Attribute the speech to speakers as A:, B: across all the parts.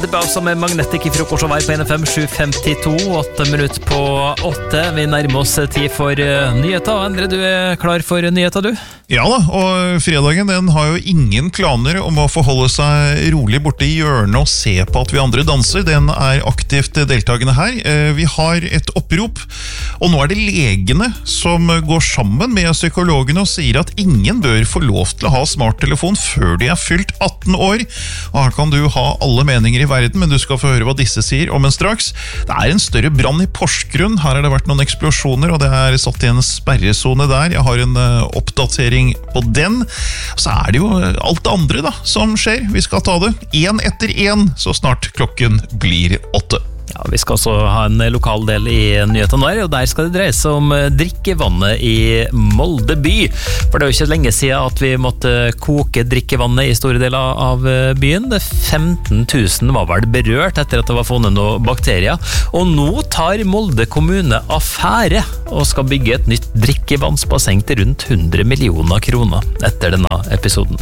A: The Bows med Magnetic I frokost og vei på 15752, 8 minutter på 8. Vi nærmer oss tid for nyheter. Endre, du klar for nyheter, du?
B: Ja da, og fredagen den har jo ingen planer om å forholde seg rolig borte I hjørnet og se på at vi andre danser. Den aktivt deltagende her. Vi har et opprop, og nå det legene som går sammen med psykologene og sier at ingen bør få lov til å ha smarttelefon før de fylt 18 år. Og her kan du ha alle meninger I verden, men du skal få høre hva disse sier om en straks. Det en større brann I Porsgrunn. Her har det vært noen eksplosjoner, og det satt I en sperresone der. Jeg har en oppdatering på den. Så det jo alt det andre da, som skjer. Vi skal ta det en etter en, så snart klokken blir 8.
A: Ja, vi skal også ha en lokal del I nyhetene der, og der skal det dreie seg om drikkevannet I Molde by. For det jo ikke lenge siden at vi måtte koke drikkevannet I store deler av byen. 15 000 var vel berørt etter at det var funnet noen bakterier. Og nå tar Molde kommune affære og skal bygge et nytt drikkevannsbasseng til rundt 100 millioner kroner etter denne episoden.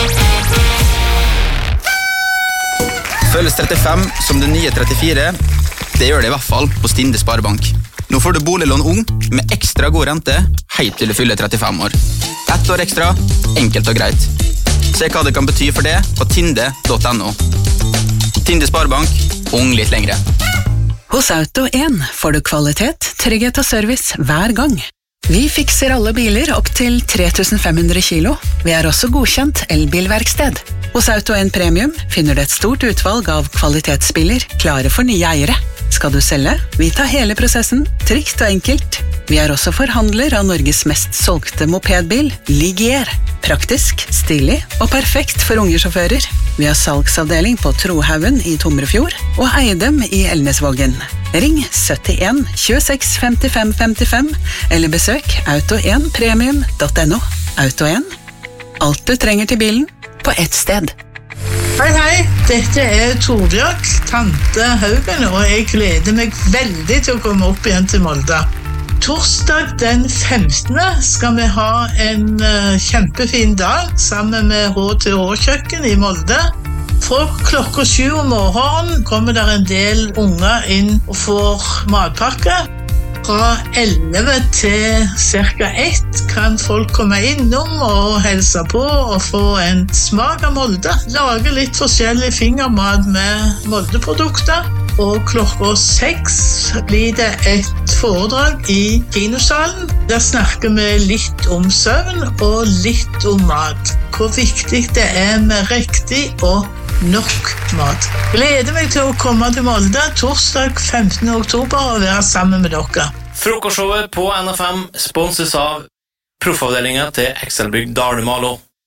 C: Føles 35 som det nye 34, det gjør det I hvert fall på Tinde Sparebank. Nå får du boliglån ung med ekstra god rente, helt til du fyller 35 år. 1 år ekstra, enkelt og greit. Se hva det kan bety for det på tinde.no. Tinde Sparebank, ung litt lengre.
D: Hos Auto 1 får du kvalitet, trygghet og service hver gang. Vi fikser alle biler opp til 3500 kilo. Vi også godkjent elbilverksted. Hos Auto 1 Premium finner du et stort utvalg av kvalitetsbiler klare for nye eiere. Skal du selge? Vi tar hele prosessen, trygt og enkelt. Vi også forhandler av Norges mest solgte mopedbil, Ligier. Praktisk, stilig og perfekt for unge sjåfører. Vi har salgsavdeling på Trohaugen I Tomrefjord og Eidem I Elnesvågen. Ring 71 26 55 55 eller besøk auto1premium.no. Auto 1. Alt du trenger til bilen på ett sted.
E: Hei, dette Torbjørg, tante Haugen, og jeg gleder meg veldig til å komme opp igjen til Molde. Torsdag den 15. skal vi ha en kjempefin dag sammen med H2H-kjøkken I Molde. Fra klokka 7 om morgenen kommer der en del unger inn og får matpakke. Fra 11 til cirka 1 kan folk komme innom og helse på og få en smak av Molde. Lage litt forskjellig fingermat med Molde-produkter. Og klokka 6 blir det et foredrag I kinosalen. Der snakker vi litt om søvn og litt om mat. Hvor viktig det med riktig og nok mat. Gleder meg til å komme til Molde torsdag 15. oktober og være sammen med dere.
F: Frokostshowet på NFM sponses av proffavdelingen til Excelbygg Dalmalo.